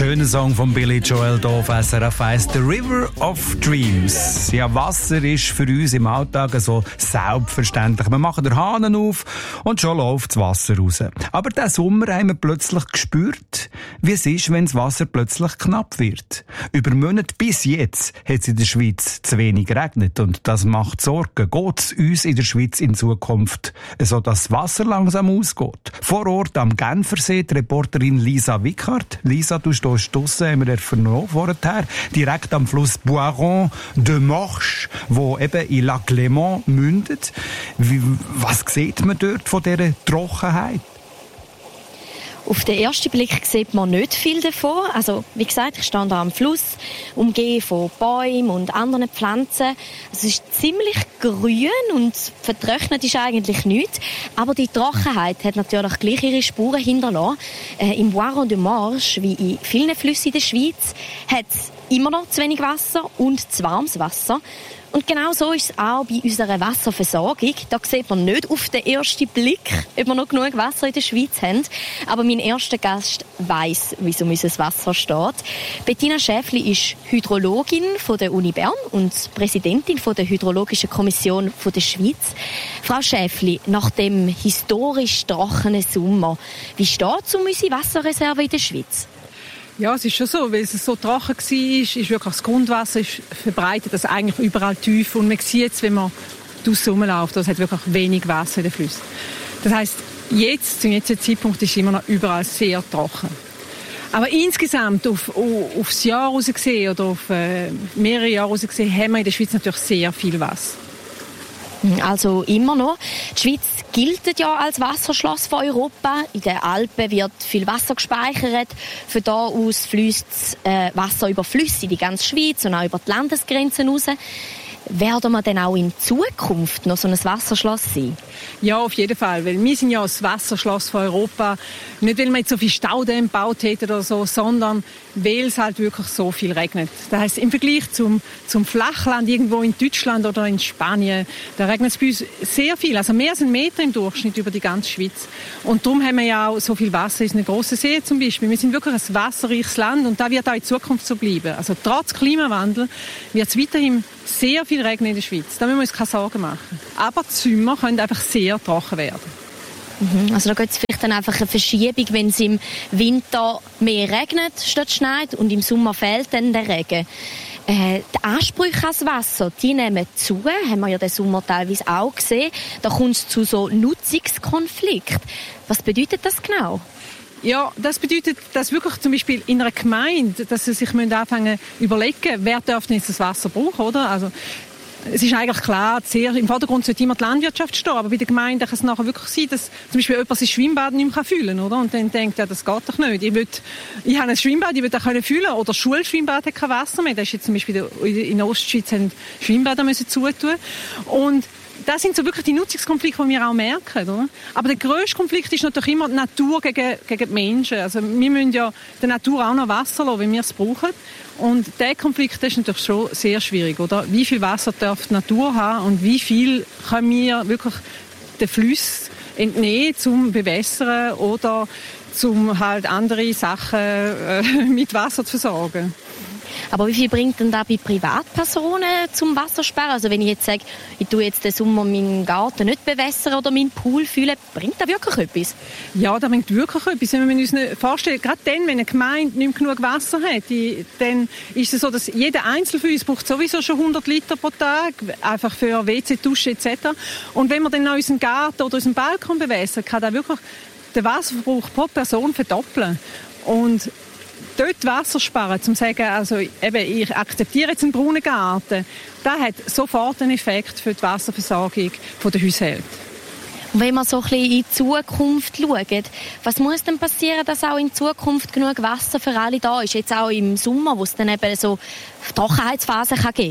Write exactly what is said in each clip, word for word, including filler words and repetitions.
Schöner Song von Billy Joel hier auf S R F eins, «The River of Dreams». Ja, Wasser ist für uns im Alltag so selbstverständlich. Wir machen den Hahn auf und schon läuft das Wasser raus. Aber diesen Sommer haben wir plötzlich gespürt, wie es ist, wenn das Wasser plötzlich knapp wird. Über Monate bis jetzt hat es in der Schweiz zu wenig geregnet und das macht Sorgen. Geht es uns in der Schweiz in Zukunft so, dass das Wasser langsam ausgeht? Vor Ort am Genfersee die Reporterin Lisa Wickhardt. Lisa, du stehst draussen, haben wir vernommen vorher, direkt am Fluss Boiron de Morche, wo eben in Lac Léman mündet. Wie, was sieht man dort von dieser Trockenheit? Auf den ersten Blick sieht man nicht viel davon. Also, wie gesagt, ich stehe hier am Fluss, umgeben von Bäumen und anderen Pflanzen. Es ist ziemlich grün und vertrocknet ist eigentlich nichts. Aber die Trockenheit hat natürlich gleich ihre Spuren hinterlassen. Äh, Im Boiron de Morche, wie in vielen Flüssen in der Schweiz, hat es immer noch zu wenig Wasser und zu warmes Wasser. Und genau so ist es auch bei unserer Wasserversorgung. Da sieht man nicht auf den ersten Blick, ob wir noch genug Wasser in der Schweiz haben. Aber mein erster Gast weiss, wie es um unser Wasser steht. Bettina Schäfli ist Hydrologin von der Uni Bern und Präsidentin von der Hydrologischen Kommission von der Schweiz. Frau Schäfli, nach dem historisch trockenen Sommer, wie steht es um unsere Wasserreserve in der Schweiz? Ja, es ist schon so, weil es so trocken war, ist wirklich das Grundwasser ist verbreitet, also eigentlich überall tief. Und man sieht es, wenn man draussen rumläuft, es hat wirklich wenig Wasser in den Flüssen. Das heisst, jetzt, zum jetzigen Zeitpunkt ist es immer noch überall sehr trocken. Aber insgesamt auf, auf, aufs Jahr raus gesehen oder auf äh, mehrere Jahre raus gesehen, haben wir in der Schweiz natürlich sehr viel Wasser. Also immer noch. Die Schweiz gilt ja als Wasserschloss von Europa. In den Alpen wird viel Wasser gespeichert. Von da aus fließt äh, Wasser über Flüsse in die ganze Schweiz und auch über die Landesgrenzen raus. Werden wir denn auch in Zukunft noch so ein Wasserschloss sein? Ja, auf jeden Fall. Weil wir sind ja das Wasserschloss von Europa. Nicht, weil wir jetzt so viel Staudämme gebaut hätten oder so, sondern weil es halt wirklich so viel regnet. Das heisst, im Vergleich zum, zum Flachland irgendwo in Deutschland oder in Spanien, da regnet es bei uns sehr viel. Also mehr als einen Meter im Durchschnitt über die ganze Schweiz. Und darum haben wir ja auch so viel Wasser in den grossen See zum Beispiel. Wir sind wirklich ein wasserreiches Land und das wird auch in Zukunft so bleiben. Also trotz Klimawandel wird es weiterhin sehr viel regnen in der Schweiz. Da müssen wir uns keine Sorgen machen. Aber die Sommer können einfach sehr trocken werden. Mhm. Also da gibt es vielleicht dann einfach eine Verschiebung, wenn es im Winter mehr regnet statt schneit und im Sommer fehlt dann der Regen. Äh, die Ansprüche ans Wasser, die nehmen zu, haben wir ja den Sommer teilweise auch gesehen. Da kommt es zu so Nutzungskonflikten. Was bedeutet das genau? Ja, das bedeutet, dass wirklich zum Beispiel in einer Gemeinde, dass sie sich anfangen zu überlegen, wer darf denn jetzt das Wasser brauchen, oder? Also, es ist eigentlich klar, sehr, im Vordergrund sollte immer die Landwirtschaft stehen, aber bei der Gemeinde kann es nachher wirklich sein, dass zum Beispiel jemand sein Schwimmbad nicht mehr füllen kann, oder? Und dann denkt, ja, das geht doch nicht. Ich, will, ich habe ein Schwimmbad, ich will das füllen können, oder das Schulschwimmbad hat kein Wasser mehr. Das ist jetzt zum Beispiel in der Ostschweiz haben Schwimmbäder müssen zutun. Und das sind so wirklich die Nutzungskonflikte, die wir auch merken, oder? Aber der grösste Konflikt ist natürlich immer die Natur gegen, gegen die Menschen. Also wir müssen ja der Natur auch noch Wasser lassen, wenn wir es brauchen. Und dieser Konflikt ist natürlich schon sehr schwierig, oder? Wie viel Wasser darf die Natur haben und wie viel können wir wirklich den Flüssen entnehmen, zum Bewässern oder zum halt andere Sachen äh, mit Wasser zu versorgen. Aber wie viel bringt denn da bei Privatpersonen zum Wassersparen? Also wenn ich jetzt sage, ich tue jetzt den Sommer meinen Garten nicht bewässern oder meinen Pool füllen, bringt das wirklich etwas? Ja, das bringt wirklich etwas. Wenn wir uns vorstellen, gerade dann, wenn eine Gemeinde nicht genug Wasser hat, die, dann ist es so, dass jeder Einzelne von uns braucht sowieso schon hundert Liter pro Tag, einfach für W C, Dusche et cetera. Und wenn wir dann noch unseren Garten oder unseren Balkon bewässern, kann das wirklich den Wasserverbrauch pro Person verdoppeln. Und dort Wasser sparen, um zu sagen, also eben, ich akzeptiere jetzt einen braunen Garten, das hat sofort einen Effekt für die Wasserversorgung der Haushalte. Und wenn wir so ein bisschen in die Zukunft schauen, was muss denn passieren, dass auch in Zukunft genug Wasser für alle da ist? Jetzt auch im Sommer, wo es dann eben so Trockenheitsphasen geben kann?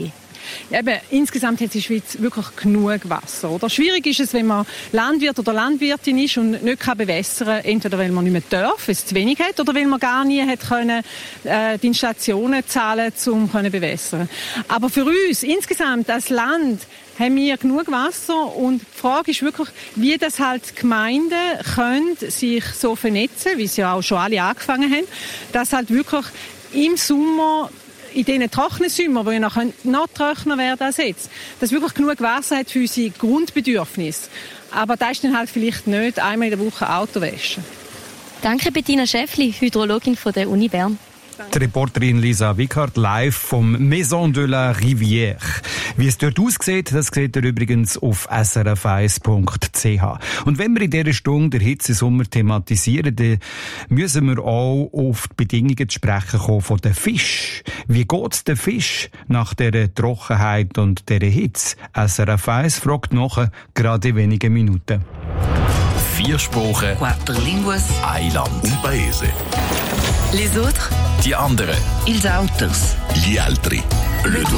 eben, insgesamt hat die Schweiz wirklich genug Wasser. Oder? Schwierig ist es, wenn man Landwirt oder Landwirtin ist und nicht kann bewässern, entweder weil man nicht mehr darf, es zu wenig hat, oder weil man gar nie hat können, äh, die Installationen zahlen, um zu bewässern. Aber für uns insgesamt als Land haben wir genug Wasser und die Frage ist wirklich, wie das halt Gemeinden können sich so vernetzen, wie sie ja auch schon alle angefangen haben, dass halt wirklich im Sommer in diesen trockenen Sommern, die ja noch, noch trockener werden als jetzt, dass wirklich genug Wasser hat für unsere Grundbedürfnisse. Aber das ist dann halt vielleicht nicht einmal in der Woche Auto waschen. Danke Bettina Schäffli, Hydrologin von der Uni Bern. Die Reporterin Lisa Wickert live vom Maison de la Rivière. Wie es dort aussieht, das seht ihr übrigens auf s r f eins punkt c h. Und wenn wir in dieser Stunde der Hitzesommer thematisieren, dann müssen wir auch auf die Bedingungen zu sprechen kommen von den Fisch. Wie geht es den Fisch nach dieser Trockenheit und dieser Hitze? S R F eins fragt nach, gerade in wenigen Minuten. Vier Sprachen, Quattro linguas, ein Land, un paese. les autres, Die anderen, ils autres. gli altri. Le